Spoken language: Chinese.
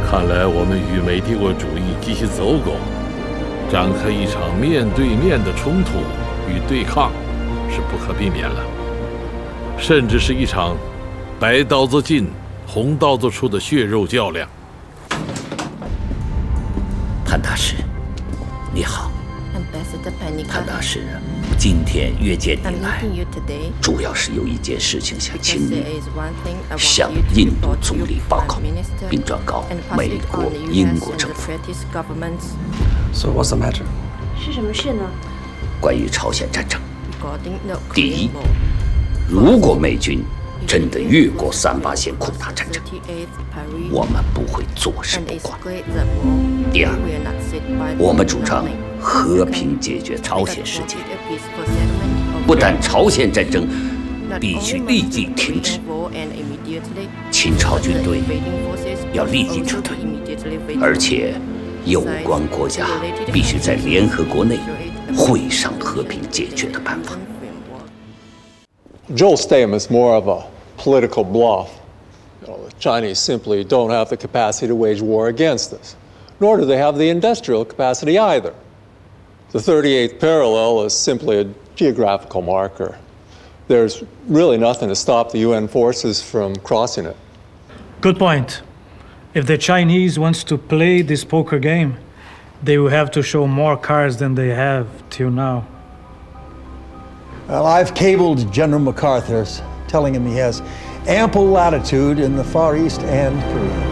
看来我们与美帝国主义继续走狗，展开一场面对面的冲突与对抗是不可避免了，甚至是一场白刀子进红刀子出的血肉较量。 潘大使，你好。潘大使，今天约见你来，主要是有一件事情想请你向印度总理报告，并转告美国、英国政府。 So what's the matter？ 是什么事呢？ 关于朝鲜战争。第一，如果美军真的越过3·8线扩大战争，我们不会坐视不管。第二，我们主张和平解决朝鲜事件，不但朝鲜战争必须立即停止，侵朝军队要立即撤退，而且有关国家必须在联合国内会上和平解决的办法。 Joel's statement is more of a political bluff. The Chinese simply don't have the capacity to wage war against us, nor do they have the industrial capacity either. The 38th parallel is simply a geographical marker. There's really nothing to stop the UN forces from crossing it. Good point. If the Chinese wants to play this poker game, they will have to show more cards than they have till now. Well, I've cabled General MacArthur, telling him he has ample latitude in the Far East and Korea.